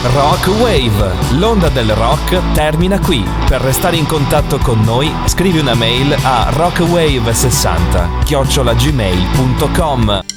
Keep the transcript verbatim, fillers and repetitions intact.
Rock Wave, l'onda del rock termina qui. Per restare in contatto con noi, scrivi una mail a rockwave sessanta chiocciola gmail punto com.